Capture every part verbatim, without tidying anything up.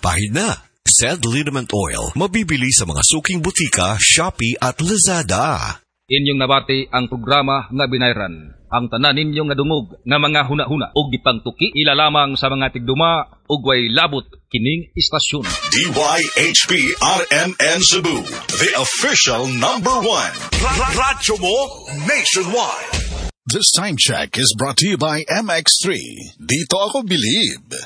Pahid na. Zed Liniment Oil, mabibili sa mga suking butika, Shopee at Lazada. Inyong nabati ang programa nga binayran. Ang tanan ninyong nga dungog nga mga huna-huna ug gipangtuki ilalamang sa mga tigduma ug way labot kining istasyon. D Y H P R M N Cebu, the official number one. Radyo mo nationwide. This time check is brought to you by M X three. Dito ako believe.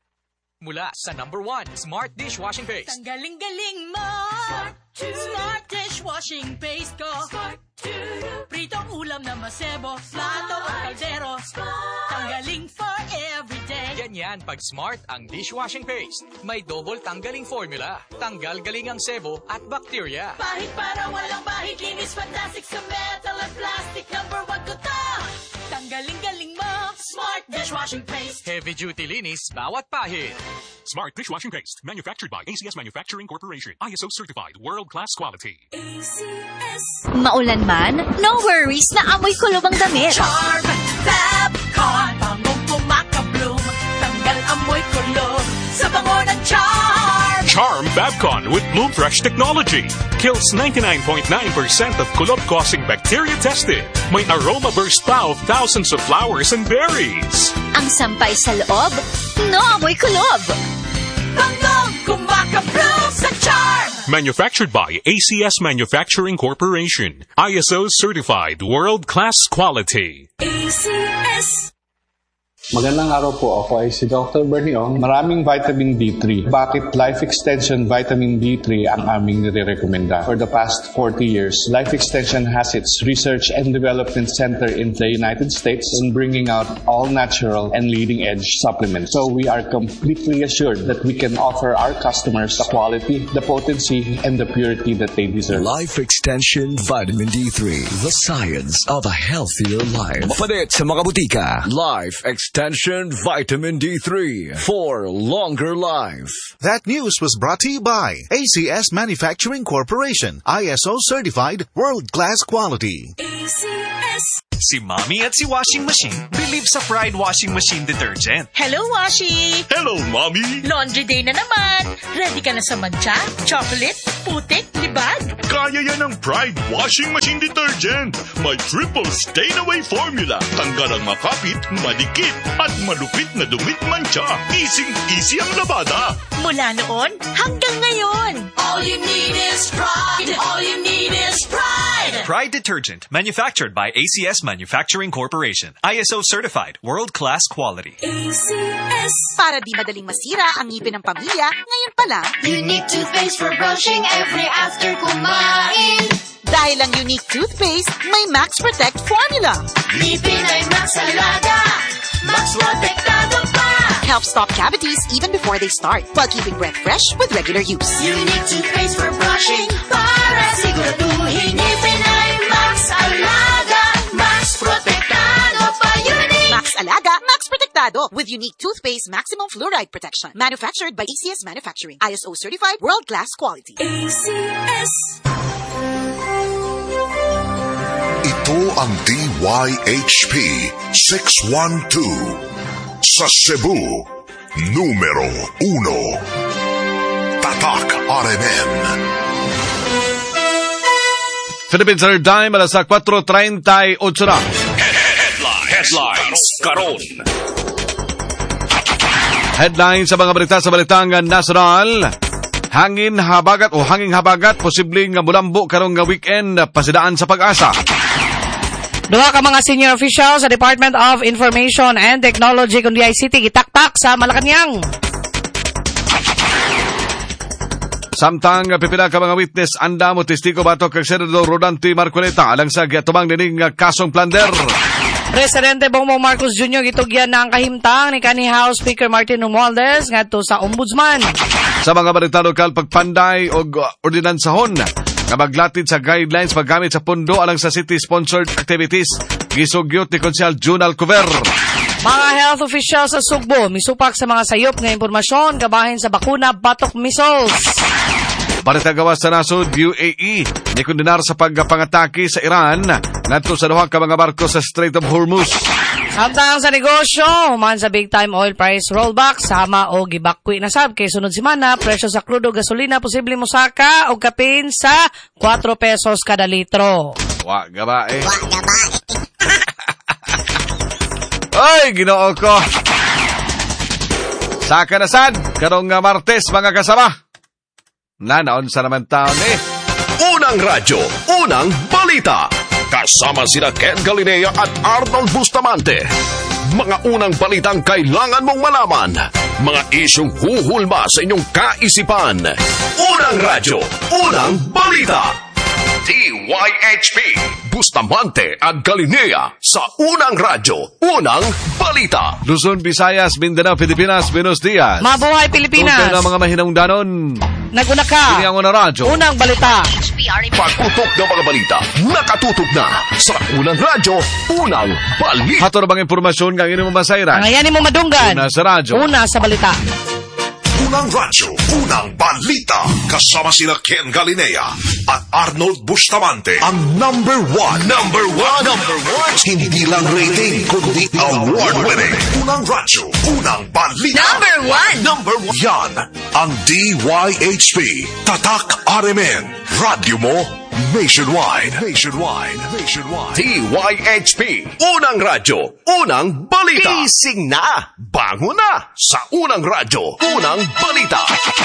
Mula sa number one, Smart Dishwashing Paste. Tanggaling-galing mo! Smart, Smart Dishwashing Paste ko. Smart Pritong ulam na masebo, plato at kaldero. Tanggaling for everyday. Ganyan pag Smart ang dishwashing paste. May double tanggaling formula. Tanggal galing ang sebo at bacteria. Pahit para walang bahid, linis fantastic sa metal at plastic. Number one ko to! Tanggaling-galing mo, Smart Dishwashing Paste. Heavy duty linis, bawat pahid. Smart Dishwashing Paste, manufactured by A C S Manufacturing Corporation. I S O certified, world-class quality. A C S. Maulan man, no worries na amoy kulob ang damit. Charm Fabcon, bangong pumakabloom. Tanggal amoy kulob sa bango ng Charm. Charm Fabcon with Bloom Fresh technology. Kills ninety-nine point nine percent of kulob-causing bacteria tested. May aroma burst pa of thousands of flowers and berries. Ang sampay sa loob, no amoy kulob. Bangong kumakabloom sa Charm. Manufactured by A C S Manufacturing Corporation. I S O certified, world-class quality. A C S. Magandang araw po. Ako ay si Doctor Berniong. Maraming vitamin D three. Bakit Life Extension Vitamin D three ang aming nire-recommenda? For the past forty years, Life Extension has its research and development center in the United States in bringing out all-natural and leading-edge supplements. So we are completely assured that we can offer our customers the quality, the potency, and the purity that they deserve. Life Extension Vitamin D three, the science of a healthier life. Mapalit sa mga butika. Life Extension Extension Vitamin D three for longer life. That news was brought to you by A C S Manufacturing Corporation. I S O certified, world-class quality. A C S. Si Mommy at si Washing Machine believe sa Pride Washing Machine Detergent. Hello, Washi! Hello, Mommy! Laundry day na naman. Ready ka na sa mancha, chocolate, putik, libag? Kaya yan ang Pride Washing Machine Detergent. May triple stain-away formula. Tanggal ang makapit, madikit, at malupit na dumit mancha. Easy-easy ang labada. Mula noon hanggang ngayon. All you need is pride. All you need is pride. Pride Detergent, manufactured by A C S Manufacturing Corporation. I S O certified, world-class quality. A C S. Para di madaling masira ang ngipin ng pamilya, ngayon pa lang, Unique toothpaste for brushing every after kumain. dahil ang Unique toothpaste may Max Protect formula. Ngipin ay Max Alaga. Max Protectado pa. Helps stop cavities even before they start, while keeping breath fresh with regular use. Unique toothpaste for brushing para siguraduhin ngipin ay Max Alaga. Max Protectado pa. Unique. Max Alaga, Max Protectado with Unique toothpaste maximum fluoride protection. Manufactured by A C S Manufacturing. I S O certified, world-class quality. A C S. Ito ang D Y H P six one two. Sa Cebu, numero uno. Tatak R M N. Philippine Standard Time, alas four thirty-eight na. Headlines. Headlines. Karon. Headlines sa mga balita sa Balitang Nacional. Hangin habagat o hanging habagat, posibleng bulambo karong nga weekend, pasidaan sa Pag-asa. Duha ka mga senior officials sa Department of Information and Technology kundi I C T gitaktak sa Malacañang. Samtang pipila ka mga witness anda mo testigo batok kag Senador Rodante Marcoleta alang sa giatubang dining kasong plunder. Presidente Bongbong Marcos Junior gitugyan na ang kahimtang ni kanhi House Speaker Martin Romualdez ngadto sa Ombudsman. Sa mga balita lokal, pagpanday o ordinansahon nga maglatid sa guidelines paggamit sa pondo alang sa city-sponsored activities. Gisugyot ni Konsehal June Alcover. Mga health officials sa Sugbo misupak sa mga sayop nga impormasyon kabahin sa bakuna batok missiles. Balita gawas sa nasod, U A E nikondenar sa pagpangatake sa Iran ngadto sa duha ka mga barko sa Strait of Hormuz. Samtang sa negosyo, human sa big time oil price rollback, sama o gibakwi na sab kay sunod semana, presyo sa crudo gasolina posible mosaka og kapin sa four pesos kada litro. Wa gaba eh. Ay, Ginoo ko. Saka na sad, karong nga Martes mga kasama. Nanaon sa naman taon eh. Unang radyo, unang balita. Kasama sina Ken Galinea at Arnold Bustamante. Mga unang balitang kailangan mong malaman. Mga isyong huhulma sa inyong kaisipan. Unang radyo, unang balita. D Y H P, Bustamante at Galinea sa unang radyo, unang balita. Luzon, Visayas, Mindanao, Pilipinas, buenos dias. Mabuhay Pilipinas. Tungkol na mga mahinungdanon. Naguna ka. Kini ang unang radyo. Unang balita. Pagtutok ng mga balita, nakatutok na sa unang radyo, unang balita. Hato na bang impormasyon kang inyong masayran? Ang ayan mo madunggan. Una sa radyo. Una sa balita. Unang radyo, unang balita. Kasama sina Ken Galinea at Arnold Bustamante. Ang number one. Number one. Number one. Hindi lang rating, kundi award-winning. Unang radyo, unang balita. Number one. Number one. Yan ang D Y H P. Tatak R M N. Radyo mo nationwide. Nationwide. Nationwide. D Y H P, unang radyo, unang balita. Gising na, bango na sa unang radyo, unang balita.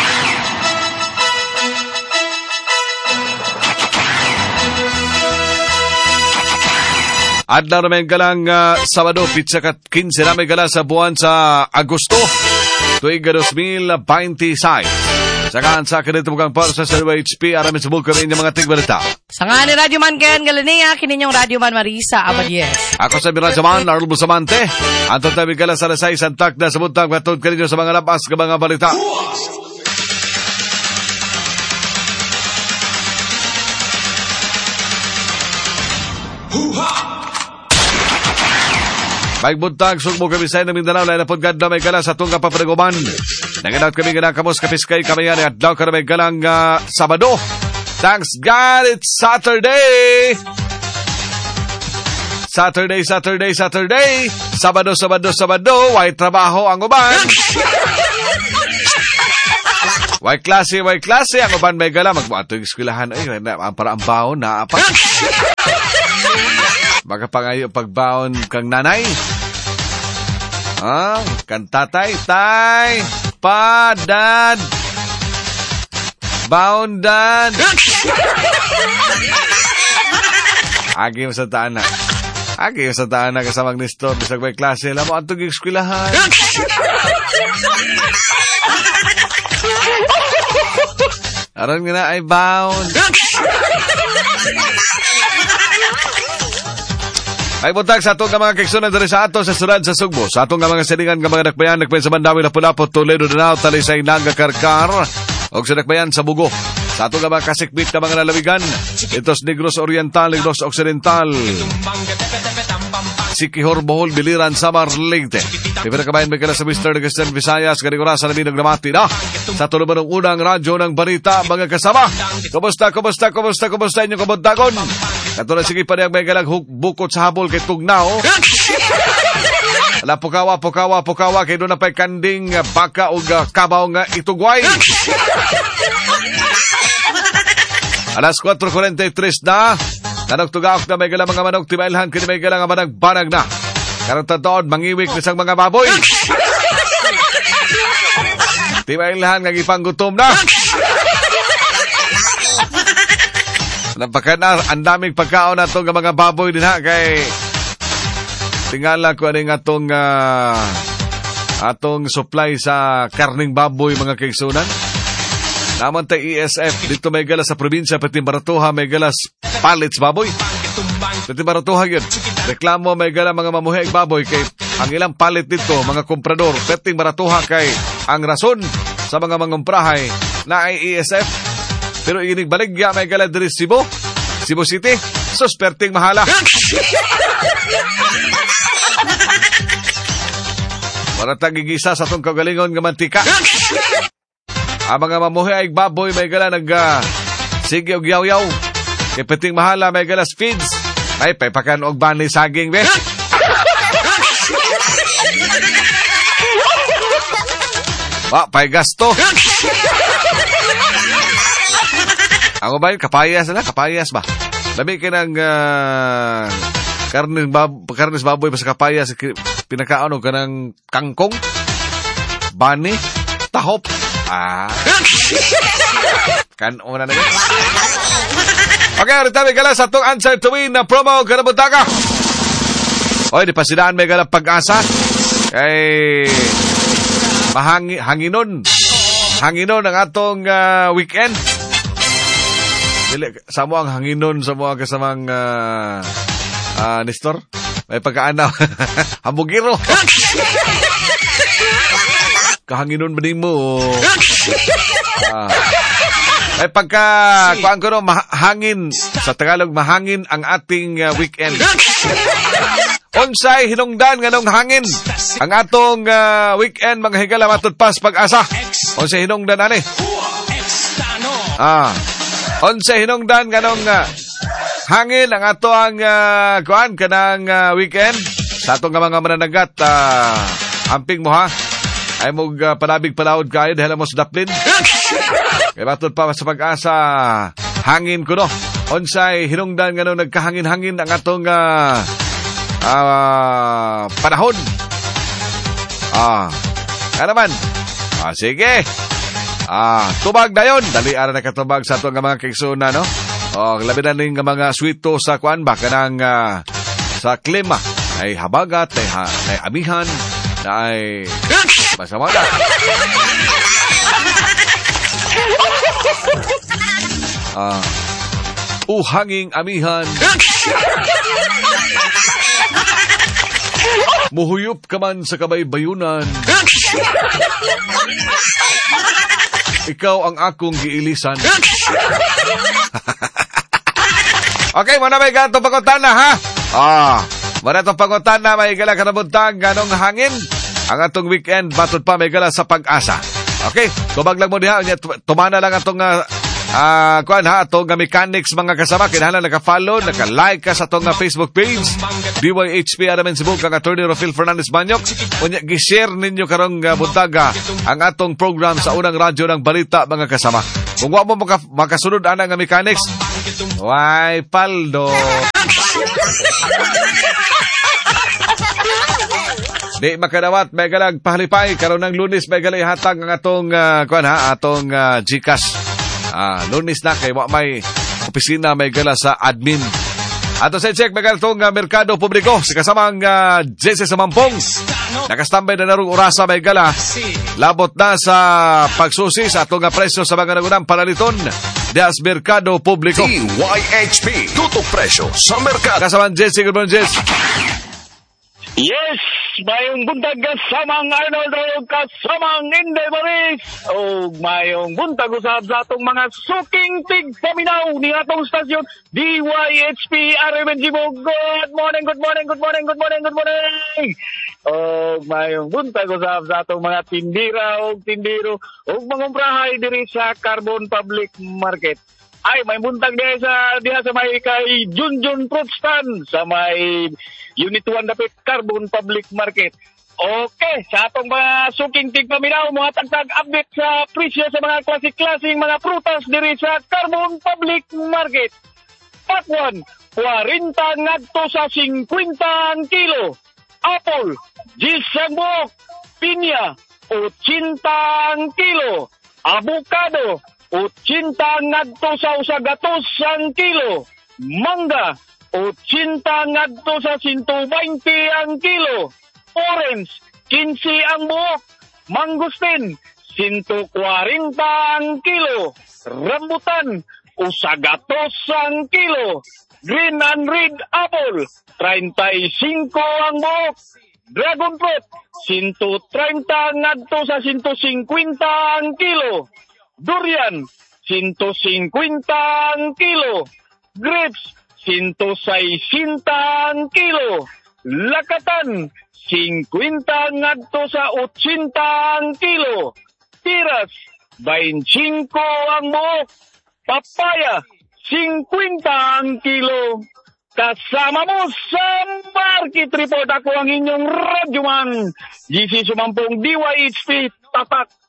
Adlaw namin galang uh, Sabado, pizza kat fifteen namin gala sa buwan sa Agosto, tuig two thousand twenty-six. Sakahan sa kanito mukhang para sa D Y H P, aramin sa bulkan ng mga tigbalita. Sa nga ni Radyo Man Ken Galinea, kininyong Radyo Man Marisa Abadies. Ako sa Radyo Man, Arnold Bustamante. Anton tabi gala sa lasay, santak na sa buntag, matod kaninyo sa mga lapas, ka mga balita. Magbuntag, sugmo kami sa inang Mindanao, lain na po ganda may gala sa tunga papareguman. Nanganap kami ganang kamos kapiskay kami yan at daw ka na may galang uh, Sabado. Thanks God, it's Saturday! Saturday, Saturday, Saturday. Sabado, Sabado, Sabado. Way trabaho ang uban. Way klase, way klase. Ang uban may gala. Magbuato yung eskwelahan. Ay, para ang baon na apa. Magapangayo pagbaon kang nanay. Ah, kan tatay, tay, pa, dad. Baon, dad. Agi mo sa taan na. Agi mo sa taan na kasamang nisto. Bisag may klase. Alam mo, antong yung eskwelahan. Aron nga na ay baon. Ay buntag sa atong mga keksunan diri sa ato sa sulad sa Sugbo. Sa atong mga silingan nga mga nakbayan, nakbayan sa Mandawi, Lapu-Lapu, Toledo, Danao, Talisay, Naga, Karkar, o sa nakbayan sa Bugo. Sa atong mga kasikbit ka mga lalawigan, itos Negros Oriental, Negros Occidental, Sikihor, Bohol, Biliran, Samar, Leyte. Pipira kabayan may kala sa Mister Western Visayas, Garigorasa, Naminag, Namati na. Sa tuluman ng unang radyo ng balita, mga kasama. Kumusta, kumusta, kumusta, kumusta inyong kabuntagon? Kato na sige pa niyang may galang bukot sa habol kay Tugnaw. Ala, pukawa, pukawa, pukawa, kay doon na pa'y kanding, baka o uh, kabaw nga itugway. Alas four forty-three na. Nanagtugawak na may galang mga manok, timailhan, kini may galang manag-banag na. Karanta doon, mangiwik na sang mga baboy. Timailhan, ngagipang gutom na. Napakana, ang daming pagkaon na itong mga baboy din ha, kay tingala ko ano yung atong uh, atong supply sa karning baboy mga kaigsunan. Naman tayo E S F, dito may gala sa probinsya, pati Baratuha may galas pallets baboy. Pati Baratuha yun. Reklamo may gala mga mamuhig baboy, kay ang ilang palit dito, mga komprador, pati Baratuha kay ang rason sa mga mangumprahay na ay E S F. Pero inig baligya may gala diri Cebu, Cebu City, susperting mahala. Para tagigisa sa itong kagalingon ng mantika. Ang mga mamuhi ay baboy may gala nag uh, sige og yaw-yaw. Kipiting mahala may gala feeds. Ay, pepakan og bani saging, be. Wa, pay gasto. Ako ba yun? Kapayas na? Kapayas ba? Dami ka ng uh, karnes, bab karnes baboy basta kapayas. Pinakaano ka ng kangkong? Bani? Tahop? Ah. Kan una na yun. Okay, ritabi ka lang sa itong answer to win na promo Karabutaka. Oy, di pa sinaan may galang pag-asa. Kay mahangi, hanginon. Hanginon ang atong uh, weekend. Dili, sa mo ang hanginon sa mo ang kasamang uh, uh, Nestor. May pagkaanaw. Hamburgero. Kahanginon ba din mo? Ah. Ay pagka, kuhaan ko no, mahangin. Sa Tagalog, mahangin ang ating uh, weekend. Unsay hinungdan nga nung hangin. Ang atong uh, weekend, mga higala matutpas pag-asa. Unsay hinungdan, ani? Ah. Unsay hinungdan nga nung uh, hangin ang ato ang uh, kuhaan kanang uh, weekend. Sa atong mga mananagat, uh, amping mo ha. Ay mong uh, panabig palaod kayo dahil mo sa daplin. Kaya matod pa sa pag-asa, hangin ko no. Unsay hinungdan nga nung nagkahangin-hangin ang atong uh, uh, panahon. Ah, kaya naman. Ah, sige. Ah, tubag na yun. Dali ara na katubag sa atong mga kiksuna, no? O, labi na ning mga sweeto sa kuan ba kanang uh, sa klima. Ay habagat, ay, ha, ay amihan, ay masama na. Ah, uhanging amihan. Muhuyop ka man sa kabaybayunan. Ikaw ang akong giilisan. Okay, muna may ganitong pangutan na, ha? Ah, muna itong pangutan na may gala kanabuntang ganong hangin. Ang atong weekend, batod pa may gala sa pag-asa. Okay, tubag lang mo diha. Tumana lang atong uh, uh, kuan ha, atong uh, mechanics mga kasama. Kinahanglan naka-follow, naka-like ka sa atong uh, Facebook page. D Y H P Aramen Cebu, kang Attorney Rofil Fernandez Banyok. Unya, gi-share ninyo karong uh, buntaga ang atong program sa unang radyo ng balita mga kasama. Kung wa mo maka makasunod ana nga mechanics, why paldo. Di makadawat, may galag pahalipay. Karoon ng Lunes, may galay hatag ang atong, uh, kuhan ha, atong uh, Gcash. Uh, Lunes na, kay may opisina, may gala sa admin. Ato sa check, may gala itong uh, Merkado Publiko. Si kasamang uh, Jesse Samampong. Nakastambay na narong orasa, may gala. Labot na sa pagsusi sa atong uh, presyo sa mga nagunang palaliton. Dias Merkado Publiko. D Y H P, tutok presyo sa Merkado. Kasamang Jesse, good morning, Jesse. Yes, mayong buntag kasamang Arnold o kasamang Inday Maris o mayong buntag usab sa atong mga suking tigpaminaw ni atong stasyon D Y H P R M N G mo. Good morning, good morning, good morning, good morning, good morning. O mayong buntag usab sa atong mga tindira o tindiro o mga umprahay diri sa Carbon Public Market. Ay, may buntag diha sa diha sa may kay Junjun Fruit Stand sa may Unit one Dapit Carbon Public Market. Okay, sa atong mga suking tigpaminaw, mga tagtag update sa presyo sa mga klasik-klasing mga prutas diri sa Carbon Public Market. Pakwan, forty ngadto sa fifty ang kilo. Apple, ten buok. Pinya, eighty ang kilo. Avocado, eighty ngadto sa usagatos ang kilo. Mangga, eighty ngadto sa one twenty ang kilo. Orange, fifteen ang buok. Mangustin, one forty ang kilo. Rambutan, usagatos ang kilo. Green and red apple, thirty-five ang buok. Dragon fruit, one thirty ngadto sa one fifty ang kilo. Durian, one fifty ang kilo. Grapes, one sixty ang kilo. Lakatan, fifty ngadto sa eighty ang kilo. Tiras, twenty-five ang buok. Papaya, fifty ang kilo. Kasama mo sa Market Report. Ako ang inyong radyoman, G C Sumampong D Y H P Tatak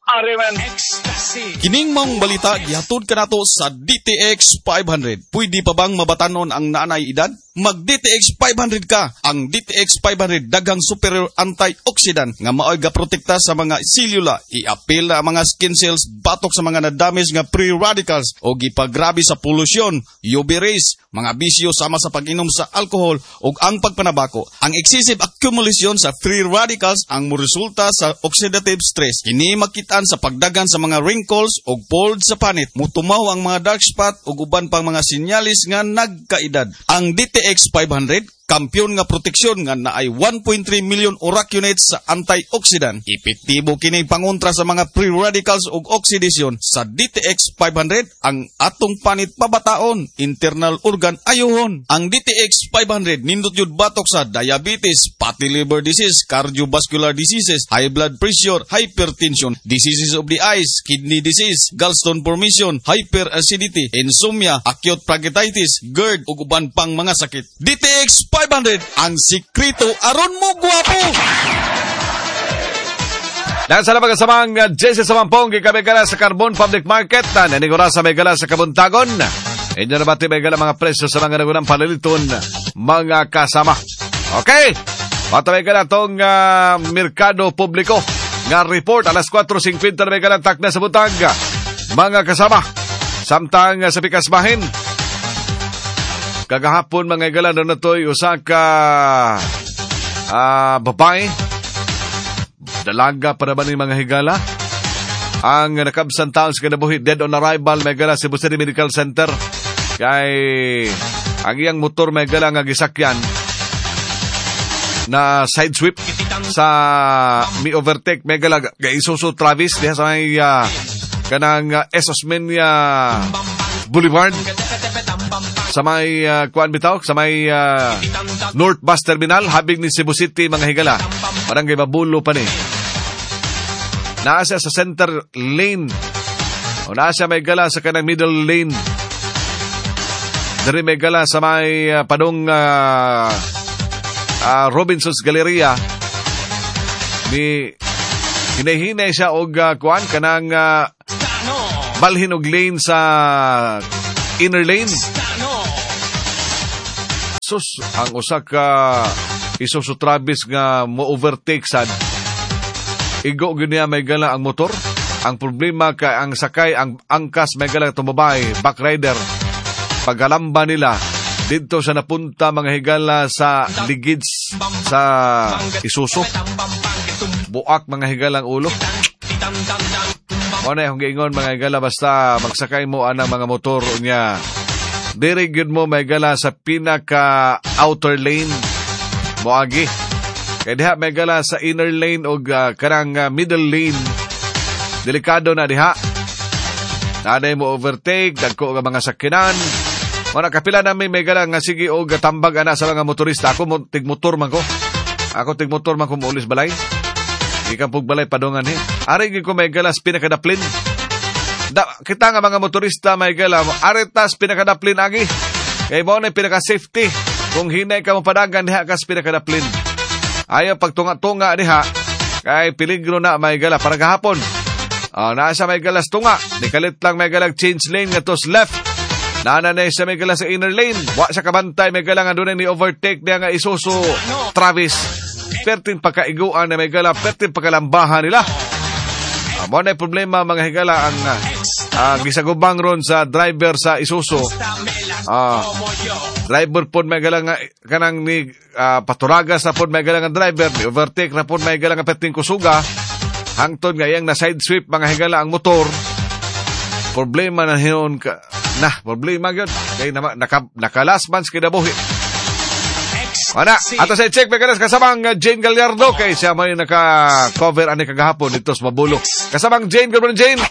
Ariman. Kining mong balita gihatod kanato sa D T X five hundred. Pwede pa bang mabatanon ang naanay edad? Mag D T X five hundred ka. Ang D T X five hundred daghang superior antioxidant nga maoy ga protekta sa mga selula, i-appeal ang mga skin cells, batok sa mga na-damage nga free radicals o gipagrabe sa polusyon, U V rays, mga bisyo sama sa pag-inom sa alcohol ug ang pagpanabako. Ang excessive accumulation sa free radicals ang moresulta sa oxidative stress. Kini makitaan sa pagdagan sa mga wrinkles ug folds sa panit, mutumaw ang mga dark spot ug uban pang mga sinyalis nga nagkaedad. Ang D T X five hundred kampiyon nga proteksyon nga naay one point three million uracunates sa antioxidant. Epektibo kini pangontra sa mga free radicals ug oxidation. Sa D T X five hundred ang atong panit pabataon, internal organ ayuhon. Ang D T X five hundred nindot yun batok sa diabetes, fatty liver disease, cardiovascular diseases, high blood pressure, hypertension, diseases of the eyes, kidney disease, gallstone formation, hyperacidity, insomnia, acute pancreatitis, GERD ug uban pang mga sakit. D T X five hundred ang sikreto aron mo guwapo. Dan sa labang kasamang uh, Jesse Samampong, gikabigala sa Carbon Public Market, na nanigura sa may gala sa Kabuntagon. Inyo na bati may gala mga presyo sa mga nagunang paliliton, mga kasama. Okay, bata may gala itong uh, Merkado Publiko nga report, alas four fifty na may gala takna sa butang, mga kasama. Samtang uh, sa Pikasbahin, kagahapon mga igala na nato'y usa ka uh, babae, dalaga para ba ni mga higala, ang nakabsan taon sa kinabuhi, dead on arrival mga igala sa Cebu City Medical Center. Kay ang iyang motor mga igala nga gisakyan na side sweep sa mi overtake mga igala ga Isuzu Travis diha sa may uh, kanang uh, Esosmeña Boulevard sa may uh, kuan bitaw sa may uh, North Bus Terminal habig ni Cebu City mga higala. Barangay Babulo pa ni. Naasa sa center lane. O naasa may gala sa kanang middle lane. Dari may gala sa may uh, padong uh, uh, Robinson's Galleria. Ni hinahinay siya og uh, kuan kanang uh, balhin og lane sa inner lane. Sus, ang usa ka Isuzu Travis nga mo-overtake sad. Igo guniya may gala ang motor. Ang problema kay ang sakay, ang angkas may gala itong babae, backrider. Paghalamba nila, dito sa napunta mga higala sa ligids sa Isuzu. Buak mga higalang ulo. Muna yung giingon mga higala basta magsakay mo anang mga motor niya. Very good mo may gala sa pinaka outer lane moagi. Kaya diha may gala sa inner lane o uh, karang uh, middle lane. Delikado na diha. Naday mo overtake, dagko nga mga sakinan. Mga kapila namin may gala nga sige o tambag ana sa mga motorista. Ako mo tigmotor man ko. Ako tigmotor man ko muulis balay. Ikaw pug balay padungan he. Ari ko may gala sa pinakadaplin. Da, kita nga mga motorista may gala, aretas pinakadaplin agi. Kaya mo na pinaka-safety. Kung hinay ka mo padagan, diha ka sa pinakadaplin. Ayaw pagtunga-tunga diha, kay peligro na may gala. Para kahapon, uh, nasa may galas tunga. Nikalit lang may galag change lane nga tos left. Nananay sa may gala sa inner lane. Wa sa kabantay may gala nga doon ni overtake niya nga Isuzu Travis. Pertin pagkaiguan na may gala, pertin pagkalambahan nila. Uh, mo na problema mga higala ang uh, gisagubang ron sa driver sa Isuzu. Uh, driver po may gala nga kanang ni uh, paturaga sa po may gala nga driver, ni overtake na po may gala nga pertin kusuga. Hangtod nga yang na side sweep mga higala ang motor. Problema na hinon ka na problema gyud kay na, naka, nakalasmans kinabuhi. Ana, ato sa check may kanas kasamang Jane Gallardo kay siya may naka-cover ani kagahapon dito sa Mabulo. Kasamang Jane, good morning Jane.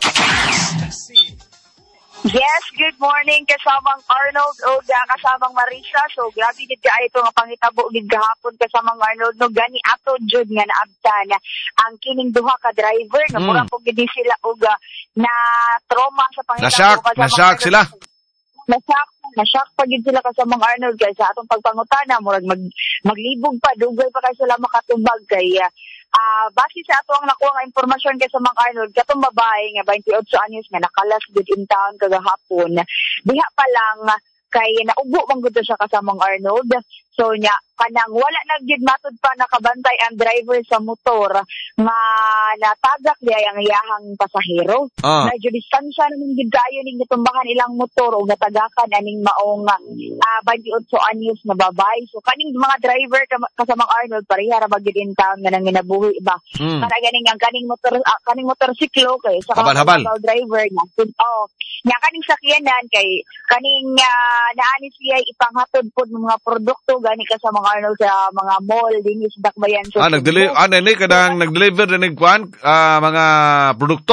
Yes, good morning kasamang Arnold o kasamang Marisa. So grabe gid kay ito nga pangitabo gid gahapon kasamang Arnold no gani ato jud nga naabtan ang kining duha ka driver nga mura mm. po gid sila og na trauma sa pangitabo kasamang na-shock sila. Na-shock na-shock pa gid sila kasamang Arnold kay sa atong pagpangutana murag mag maglibog pa dugay pa kay sila makatubag kay uh, Ah, base sa ato ang nakuha nga impormasyon kay sa Mang Arnold, katong babae nga twenty-eight anyos nga nakalas gud in town kagahapon. Diha pa lang kay naubo man gud siya kasamang Arnold. So nya kanang wala na gid matud pa nakabantay ang driver sa motor nga natagak diay ang iyahang pasahero. Ah. Medyo distansya naman gid kayo ning natumbahan ilang motor o natagakan aning maong uh, twenty-eight anyos na babae. So kaning mga driver kasamang Arnold pareha ra ba gid in town nga nang ginabuhi ba. Hmm. Para ganing ang kaning motor uh, kaning motorsiklo kay sa Habal-habal. driver na. Oh, nya kaning sakyanan kay kaning uh, naani siya ipanghatod pod ng mga produkto gani ka sa mga Arnold sa mga mall din sa Dakbayan. So, Ah, nagdeli ah nini kadang nag-deliver din kwan ah, mga produkto.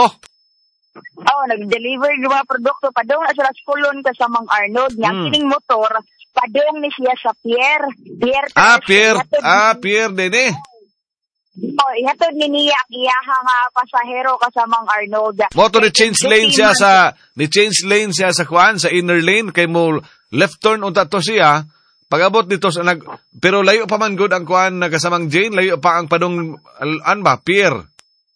Oh, nag-deliver yung mga produkto padong na sila skulon ka sa Mang Arnold. Nya Hmm. kining motor padong ni siya sa Pier. Pier. Ah, Pierre. Ah, Pierre din eh. Oh, ihatod ni niya ang iyahang uh, pasahero kasama ang Arnold. Moto ni change lane siya sa ni change lane siya sa kwan sa inner lane kay mo left turn unta to siya. Pagabot dito sa nag pero layo pa man good ang kwan na kasamang Jane, layo pa ang padong an ba Pierre.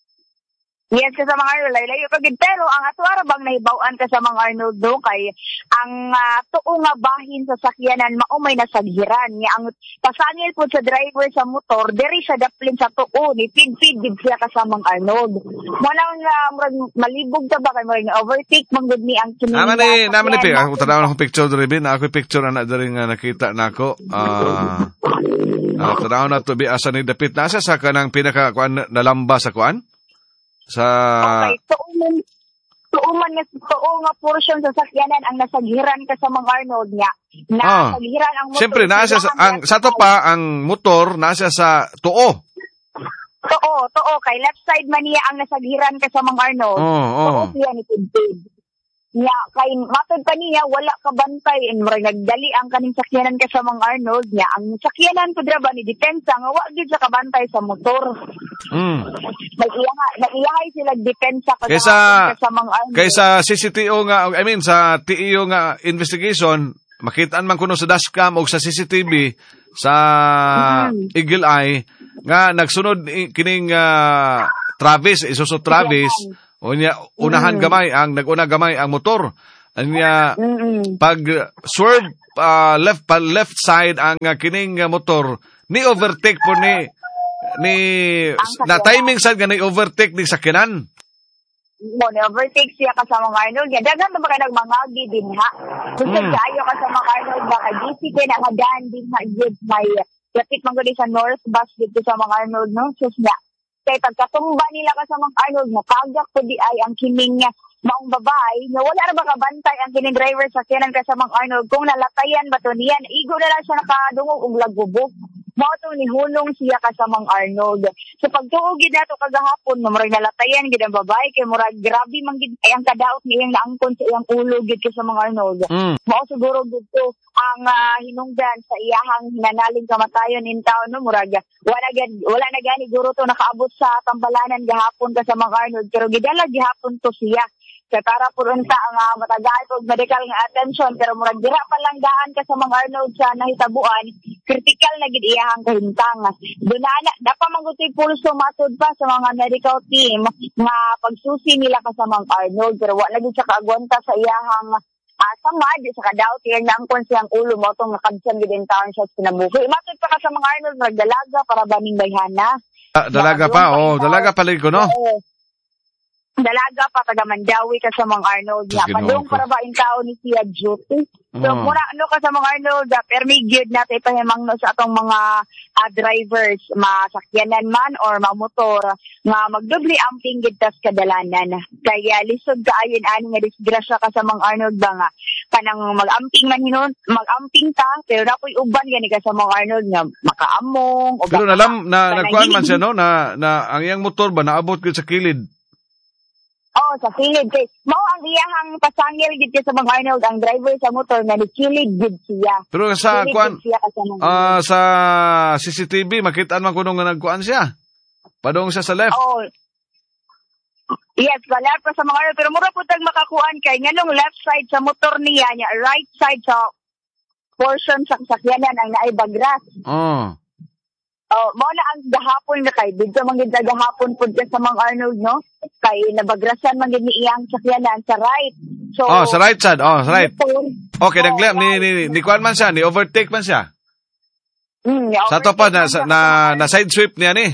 Yes, kasama ang Arnold, layo pa gid pero ang atwara bang nahibaw-an kasama ang Arnold do kay ang uh, tuo nga bahin sa sakyanan mao may nasaghiran nga ang pasangil po sa driver sa motor diri sa daplin sa tuo ni pid-pid gid siya kasama ang Arnold. Wala nga uh, malibog ta ba kay mo nga overtake man gud ni ang kini. Naman ni naman ni ako tanaw na picture diri bin ako picture ana diri nga nakita nako. Ah uh, tanaw na to bi asa ni dapit na siya sa kanang pinaka kwan nalamba sa kwan. Sa okay, tuuman tuuman nga tuo nga portion sa sakyanan ang nasaghiran ka sa mga Arnold niya. Nasaghiran ang motor. Siyempre nasa sa, ang sa to pa ang motor nasa sa tuo. Tuo, tuo kay left side man niya ang nasaghiran ka sa mga Arnold. Oh, oh. Tuo siya ni Pidpid. Nya kay matod pa niya wala ka bantay and murag nagdali ang kaning sakyanan ka sa mga Arnold niya. Ang sakyanan ko draba ni depensa nga wa gyud sa kabantay sa motor. Mm. Nag-iyahay, nag-iyahay sila depensa ka Kaysa sa mga Arnold. kaysa C C T O nga I mean sa T I O nga investigation makitaan man kuno sa dashcam o sa C C T V sa mm-hmm. Eagle Eye nga nagsunod kining uh, Travis isuso Travis o niya unahan mm-hmm. gamay ang naguna gamay ang motor niya mm-hmm. pag swerve uh, left pa left side ang uh, kining uh, motor ni overtake po ni ni na timing sad nga ni overtake ni sakyanan. Mo ni overtake siya kasama ng Arnold. Ya daghan ba kay nagmangagi din ha. Gusto mm. kayo kasama ng Arnold ba kay D C kay nakadan din ha gid may lapit man gud sa North Bus dito sa mga Arnold no. Sus niya. Kay pagkatumba nila kasama ng Arnold natagak po di ay ang kining maong babae nga wala ra ba kabantay ang kining driver sa kinan kasama ng Arnold kung nalatayan ba to niyan igo na lang siya nakadungog og lagbubok. Mao to ni hulong siya kasamang Arnold. So pagtuog gid nato kagahapon nga murag nalatayan gid ang babae kay murag grabe man gid ay ang kadaot ni iyang naangkon sa iyang ulo gid sa mga Arnold. Mm. Mao siguro gid to ang uh, hinungdan sa iyahang hinanaling kamatayon in town no murag wala gid wala na gani guro to nakaabot sa tambalanan gahapon ka sa mga Arnold pero gidala gihapon to siya. Kaya para po unta ang uh, matagal po medical nga attention pero murag dira pa lang daan ka sa mga Arnold sa nahitabuan critical na gid iyahang kahimtang. Dunana dapat mangutoy pulso matud pa sa mga medical team nga pagsusi nila ka sa mga Arnold pero wala gid sa kaagwanta sa iyahang uh, samad sa kadaot iyang naangkon siyang ulo mo tong nakabsan gid in town siya kinabuhi. Matud pa ka sa mga Arnold nagdalaga para baning bayhana. Ah, dalaga pa oh, dalaga pala ko no. Oo. Dalaga pa taga Mandawi ka sa mga Arnold niya. Padung para ba in tao ni siya duty. So, mm. mura ano ka sa mga Arnold, uh, permigid natin ipahimang no sa atong mga uh, drivers, masakyanan man or mamotor, nga magdubli amping gidtas kadalanan. Kaya lisod ka ayon ani nga disgrasya ka sa mga Arnold ba nga. Kanang mag-amping man hinon, mag-amping ka, pero napoy uban gani ka sa mga Arnold nga makaamong. O pero nalam, na, nagkuhan man siya no, na, na ang iyang motor ba, naabot ko sa kilid. Oh, sa kilid. Kay, mao ang iyahang pasangil gid sa mga Arnold ang driver sa motor nga nikilid gid siya. Pero sa kuan uh, sa C C T V makita man kuno nga nagkuan siya. Padong siya sa left. Oh. Yes, wala pa sa mga Arnold pero mura pud tag makakuan kay nganong left side sa motor niya nya right side sa portion sa sakyanan ang naay bagras. Oh. Oh, mao na ang gahapon na kay dito man gid gahapon pud ka sa Mang Arnold, no? Kay nabagrasan man gid ni iyang sakyanan sa right. So Oh, sa right side. Oh, sa right. Okay, oh, nag ni ni ni, ni kuan man siya, ni overtake man siya. Mm, Sa to pa na na, na side sweep niya ni.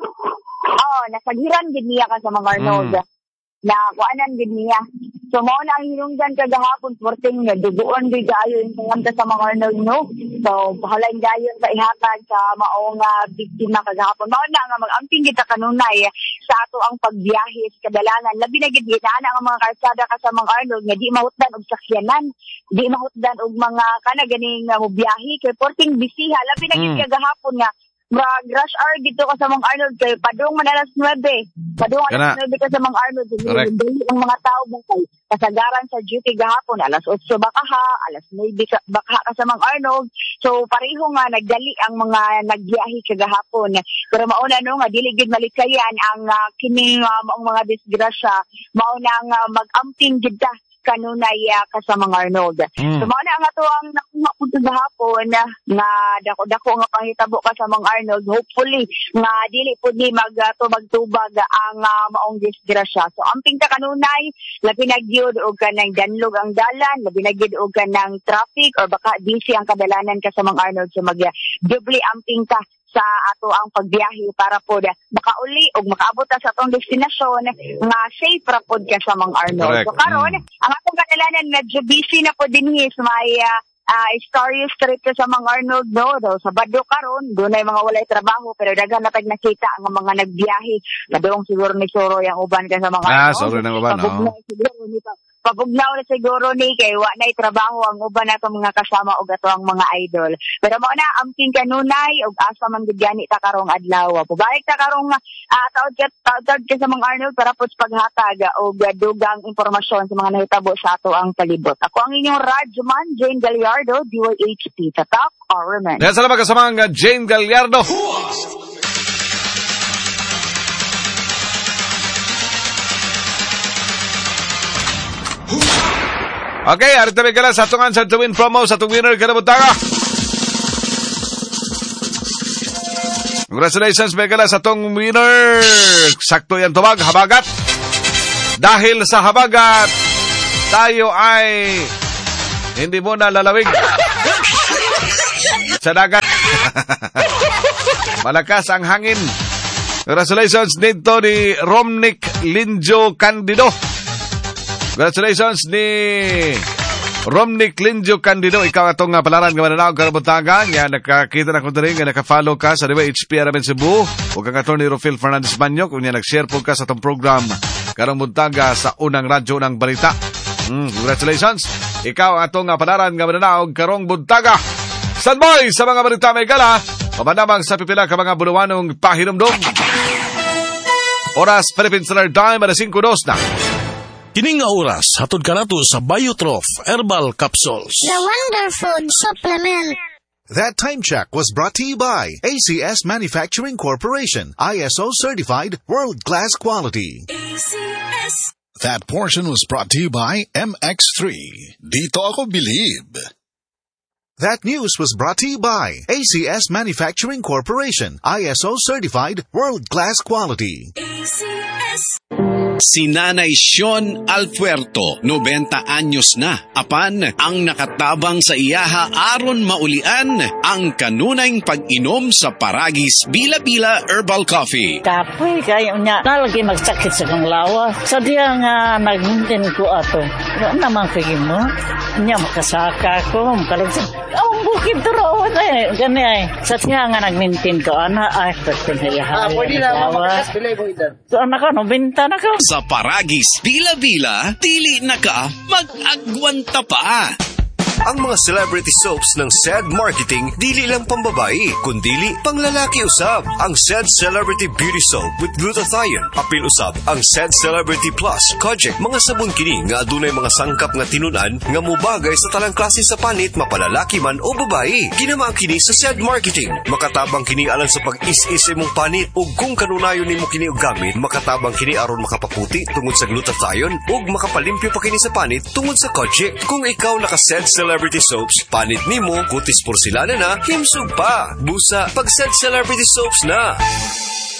Oh, nasagiran gid niya ka sa Mang Arnold. Mm. Na kuanan gid niya. So mao na ang hinungdan kagahapon porting nga duguon gid ayo yung tungod sa Mang Arnold, no. So bahalan gayon sa ihatag sa mao nga biktima kagahapon. Mao na nga mag-amping kita kanunay sa ato ang pagbiyahe sa kadalanan. Labi na gid ana nga mga kalsada ka sa Mang Arnold nga di mahutdan og sakyanan, di mahutdan og mga kana ganing uh, biyahe kay porting bisiha. Labi na gid Mm. kagahapon nga mag rush hour dito ka sa Mang Arnold kay padung man alas nuwebe. Padung alas nuwebe ka sa Mang Arnold. Dili ang mga tao bukay kasagaran sa duty gahapon alas otso baka ha, alas nuwebe ka baka ka sa Mang Arnold. So pareho nga nagdali ang mga nagbiyahe kagahapon. Pero mauna no nga dili gid malikayan ang uh, kining uh, maong mga disgrasya. Mauna nga uh, mag-amping gid ta kanunay uh, ka sa Mang Arnold. Mm. So mao na nga to ang nakuha pud gahapon uh, nga dako-dako nga panghitabo ka sa Mang Arnold. Hopefully nga dili pud ni magtubag-tubag ang uh, maong disgrasya. So amping ta kanunay labi na gyud og kanang danlog ang dalan, labi na gyud og kanang traffic or baka busy ang kadalanan ka sa Mang Arnold. So mag doble amping ka sa ato ang pagbiyahe para pod makauli og makaabot ta sa atong destinasyon nga safe ra pod ka sa Mang Arnold. Correct. So karon Mm. ang atong kadalanan medyo busy na pod dinhi sa may uh, uh, Story Street ka sa Mang Arnold, no? So, sa Baddo karon dunay mga walay trabaho pero daghan na tag nakita ang mga nagbiyahe. Padung siguro ni Soro yang uban ka sa Mang Ah, Arnold. sorry nang uban. Oh. Pabugnaw siguro ni Pabugnaw na siguro ni kay wa nay trabaho ang uban nato mga kasama og ato ang mga idol. Pero mao na amping kanunay og asa man gid gani ta karong adlaw. Pabalik ta karong uh, taod ka taod ka sa Mang Arnold para pud paghatag og dugang impormasyon sa mga nahitabo sa ato ang palibot. Ako ang inyong Radyoman Jane Gallardo, D Y H P, Tatak or Remen. Kaya salamat kasama ang Jane Gallardo. Okay, arito may kala sa tungan sa Twin Promo sa itong winner ka na butanga. Congratulations may kala sa itong winner. Sakto yan tumag, habagat. Dahil sa habagat, tayo ay hindi mo na lalawig sa dagat. Malakas ang hangin. Congratulations dito ni Romnick Linjo Candido. Congratulations ni Romnick Linjo Candido. Ikaw atong uh, palaran nga mananaw karabutagan. Nga nakakita na kung nga nakafollow ka sa D Y H P Aramen Cebu. O kang atong ni Rofil Fernandez Banyok. Kung nga nag-share po ka sa itong program karang buntaga sa unang radyo ng balita. Mm, congratulations. Ikaw atong uh, palaran nga mananaw karong buntaga. Standby sa mga balita may gala. Pamanamang sa pipila ka mga buluwanong pahinumdum. Oras Philippine Standard Time alas five dos na. Kining nga oras, hatod ka nato sa Biotrof Herbal Capsules. The Wonder Food Supplement. That time check was brought to you by A C S Manufacturing Corporation, I S O certified, world-class quality. A C S. That portion was brought to you by M X three. Dito ako believe. That news was brought to you by A C S Manufacturing Corporation, I S O certified, world-class quality. A C S. Si Nanay Sean Alpuerto, ninety anyos na. Apan, ang nakatabang sa iyaha aron maulian ang kanunayng pag-inom sa Paragis Bila-Bila Herbal Coffee. Kapoy kayo niya, nalagi magsakit sa kong lawa. Sa diya nga nagmintin ko ato. Ano naman kayo mo? Niya makasaka ko, makalagsan. Ang bukid turo eh. Gani ay. Sa diya nga nagmintin ko, ana ay, pwede na iyaha. Ah, pwede na, mamakas, pilay mo idan. So, anak ko, no, binta na ko. Sa Paragis Bila-Bila, dili na ka mag-agwanta pa. Ang mga celebrity soaps ng S E D Marketing dili lang pambabae, kundili panglalaki usab. Ang S E D Celebrity Beauty Soap with glutathione. Apil usab ang S E D Celebrity Plus Kojic. Mga sabon kini nga adunay mga sangkap nga tinunan nga mubagay sa talang klase sa panit, mapalalaki man o babae. Ginama kini sa S E D Marketing. Makatabang kini alang sa pag-is-is imong panit ug kung kanunayon nimo kini og gamit, makatabang kini aron makapaputi tungod sa glutathione ug makapalimpyo pa kini sa panit tungod sa Kojic. Kung ikaw naka-S E D Celebrity Soaps, panit nimo, kutis porsilana na, himsog pa. Busa, pag Said Celebrity Soaps na.